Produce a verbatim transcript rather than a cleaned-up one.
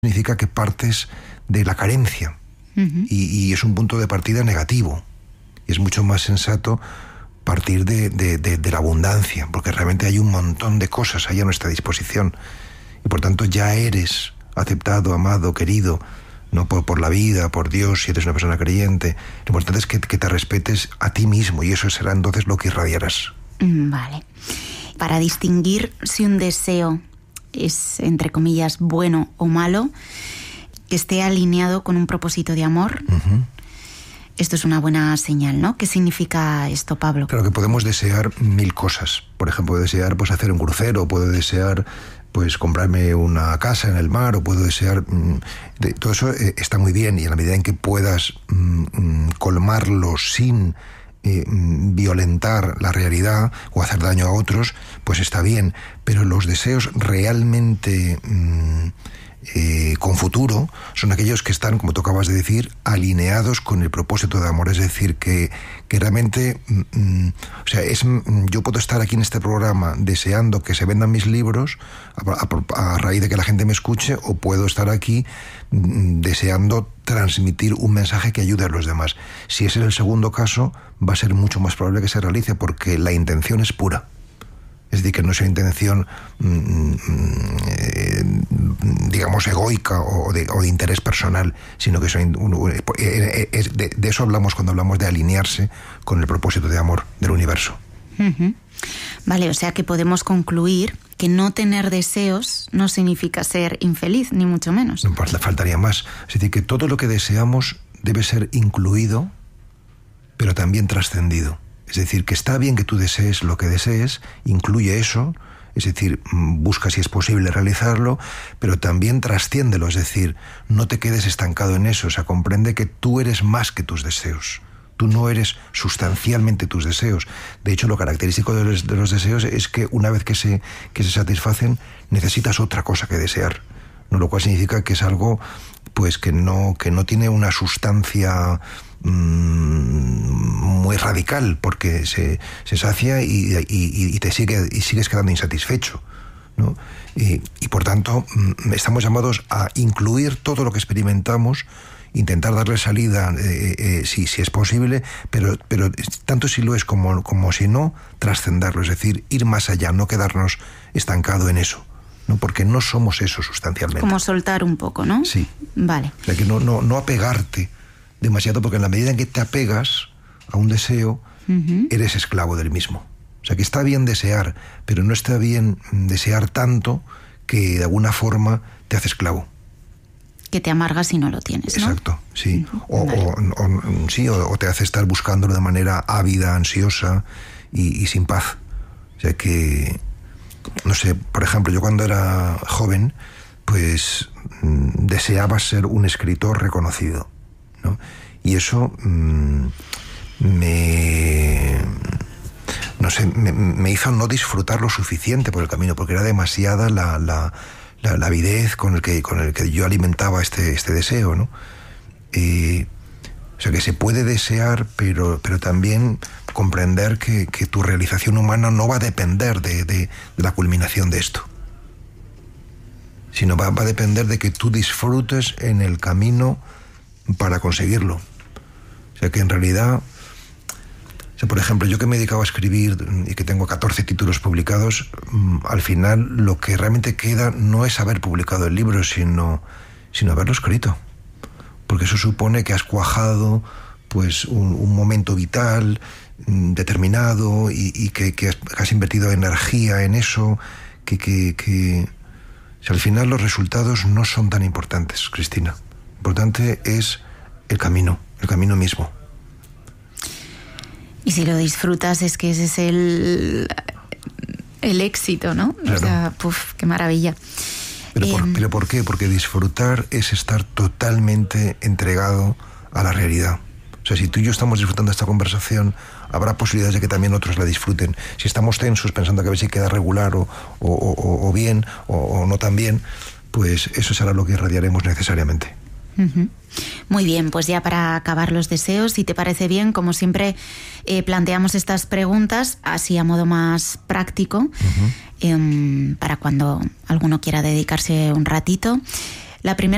significa que partes de la carencia. Uh-huh. y, y es un punto de partida negativo. Y es mucho más sensato partir de, de, de, de la abundancia, porque realmente hay un montón de cosas ahí a nuestra disposición. Y por tanto ya eres aceptado, amado, querido, no por, por la vida, por Dios, si eres una persona creyente. Lo importante es que, que te respetes a ti mismo, y eso será entonces lo que irradiarás. Vale. Para distinguir si un deseo es, entre comillas, bueno o malo, que esté alineado con un propósito de amor, uh-huh. Esto es una buena señal, ¿no? ¿Qué significa esto, Pablo? Claro que podemos desear mil cosas. Por ejemplo, desear pues hacer un crucero, puedo desear pues comprarme una casa en el mar, o puedo desear... De, todo eso eh, está muy bien, y en la medida en que puedas mm, colmarlo sin eh, violentar la realidad o hacer daño a otros, pues está bien. Pero los deseos realmente... Mm, Eh, con futuro son aquellos que están, como tú acabas de decir, alineados con el propósito de amor. Es decir, que, que realmente mm, o sea, es, yo puedo estar aquí en este programa deseando que se vendan mis libros a, a, a raíz de que la gente me escuche, o puedo estar aquí mm, deseando transmitir un mensaje que ayude a los demás. Si es en el segundo caso, va a ser mucho más probable que se realice, porque la intención es pura. Es decir, que no es una intención, mmm, eh, digamos, egoica o de, o de interés personal, sino que son, eh, eh, de, de eso hablamos cuando hablamos de alinearse con el propósito de amor del universo. Uh-huh. Vale, o sea que podemos concluir que no tener deseos no significa ser infeliz, ni mucho menos. No, pues le faltaría más. Es decir, que todo lo que deseamos debe ser incluido, pero también trascendido. Es decir, que está bien que tú desees lo que desees, incluye eso, es decir, busca si es posible realizarlo, pero también trasciéndelo, es decir, no te quedes estancado en eso. O sea, comprende que tú eres más que tus deseos. Tú no eres sustancialmente tus deseos. De hecho, lo característico de los, de los deseos es que una vez que se, que se satisfacen, necesitas otra cosa que desear, ¿no? Lo cual significa que es algo pues que no, que no tiene una sustancia muy radical, porque se, se sacia y, y, y te sigue y sigues quedando insatisfecho, ¿no? Y, y por tanto estamos llamados a incluir todo lo que experimentamos, intentar darle salida eh, eh, si, si es posible, pero, pero tanto si lo es como, como si no, trascenderlo, es decir, ir más allá, no quedarnos estancado en eso, ¿no? Porque no somos eso sustancialmente. Como soltar un poco, ¿no? Sí. Vale. O sea, que no, no, no apegarte demasiado, porque en la medida en que te apegas a un deseo, uh-huh. eres esclavo del mismo. O sea, que está bien desear, pero no está bien desear tanto que de alguna forma te hace esclavo. Que te amargas si no lo tienes, ¿no? Exacto, sí. Uh-huh. O, vale. o, o, sí, o, o te hace estar buscándolo de manera ávida, ansiosa y, y sin paz. O sea que, no sé, por ejemplo, yo cuando era joven, pues deseaba ser un escritor reconocido, ¿no? Y eso mmm, me no sé me, me hizo no disfrutar lo suficiente por el camino, porque era demasiada la, la, la, la avidez con el que con el que yo alimentaba este, este deseo, ¿no? Y, o sea, que se puede desear, pero, pero también comprender que, que tu realización humana no va a depender de, de, de la culminación de esto, sino va, va a depender de que tú disfrutes en el camino para conseguirlo. O sea, que en realidad, o sea, por ejemplo, yo que me he dedicado a escribir y que tengo catorce títulos publicados, al final lo que realmente queda no es haber publicado el libro, sino, sino haberlo escrito. Porque eso supone que has cuajado pues un, un momento vital determinado y, y que, que has invertido energía en eso, que... que, que o sea, al final los resultados no son tan importantes, Cristina. Lo importante es el camino, el camino mismo. Y si lo disfrutas, es que ese es el, el éxito, ¿no? Claro. O sea, puf, qué maravilla. ¿Pero, eh, por, ¿Pero por qué? Porque disfrutar es estar totalmente entregado a la realidad. O sea, si tú y yo estamos disfrutando esta conversación, habrá posibilidades de que también otros la disfruten. Si estamos tensos pensando que a ver si queda regular o, o, o, o bien o, o no tan bien, pues eso será lo que irradiaremos necesariamente. Uh-huh. Muy bien, pues ya para acabar los deseos, si te parece bien, como siempre eh, planteamos estas preguntas así a modo más práctico, uh-huh. eh, para cuando alguno quiera dedicarse un ratito. La primera